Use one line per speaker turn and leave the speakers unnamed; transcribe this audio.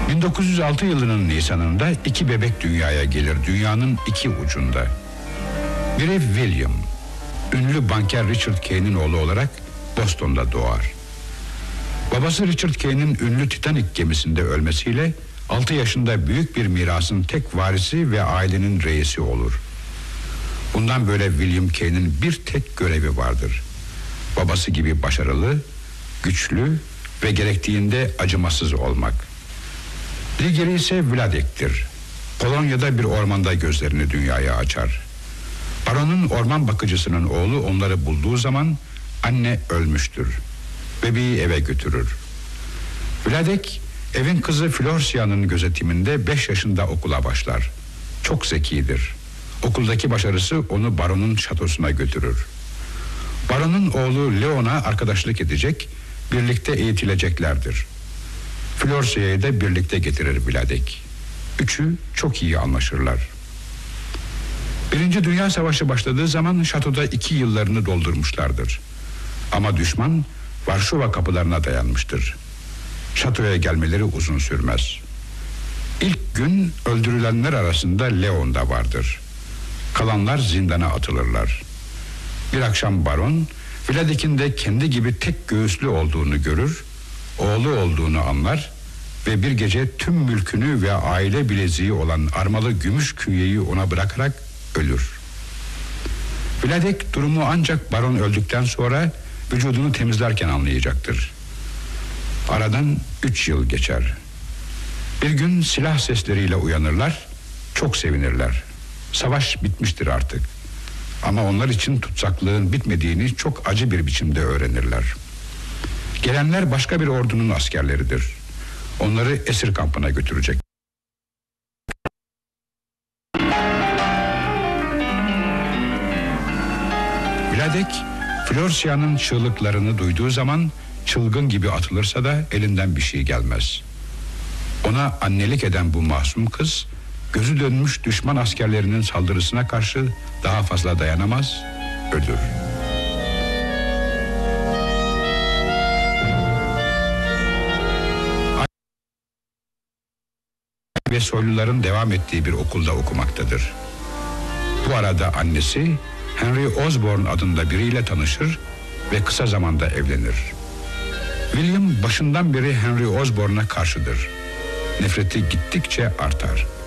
1906 yılının Nisan'ında 2 bebek dünyaya gelir, dünyanın 2 ucunda. Biri William, ünlü banker Richard Kay'nin oğlu olarak Boston'da doğar. Babası Richard Kay'nin ünlü Titanic gemisinde ölmesiyle 6 yaşında büyük bir mirasın tek varisi ve ailenin reisi olur. Bundan böyle William Kay'nin bir tek görevi vardır. Babası gibi başarılı, güçlü ve gerektiğinde acımasız olmak. Diğeri ise Vladek'tir. Polonya'da bir ormanda gözlerini dünyaya açar. Baronun orman bakıcısının oğlu onları bulduğu zaman anne ölmüştür. Bebeği eve götürür. Vladek evin kızı Florsia'nın gözetiminde 5 yaşında okula başlar. Çok zekidir. Okuldaki başarısı onu baronun şatosuna götürür. Baronun oğlu Leon'a arkadaşlık edecek, birlikte eğitileceklerdir. Florsia'yı da birlikte getirir Vladek. Üçü çok iyi anlaşırlar. Birinci Dünya Savaşı başladığı zaman şatoda 2 yıllarını doldurmuşlardır. Ama düşman Varşova kapılarına dayanmıştır. Şatoya gelmeleri uzun sürmez. İlk gün öldürülenler arasında Leon da vardır. Kalanlar zindana atılırlar. Bir akşam baron Vladek'in de kendi gibi tek göğüslü olduğunu görür, oğlu olduğunu anlar ve bir gece tüm mülkünü ve aile bileziği olan armalı gümüş künyeyi ona bırakarak ölür. Vladek durumu ancak baron öldükten sonra vücudunu temizlerken anlayacaktır. Aradan 3 yıl geçer. Bir gün silah sesleriyle uyanırlar, çok sevinirler. Savaş bitmiştir artık. Ama onlar için tutsaklığın bitmediğini çok acı bir biçimde öğrenirler. Gelenler başka bir ordunun askerleridir. Onları esir kampına götürecek. Vladek, Florsia'nın çığlıklarını duyduğu zaman çılgın gibi atılırsa da elinden bir şey gelmez. Ona annelik eden bu masum kız, gözü dönmüş düşman askerlerinin saldırısına karşı daha fazla dayanamaz, ölür. Ve soyluların devam ettiği bir okulda okumaktadır. Bu arada annesi Henry Osborne adında biriyle tanışır ve kısa zamanda evlenir. William başından beri Henry Osborne'a karşıdır. Nefreti gittikçe artar.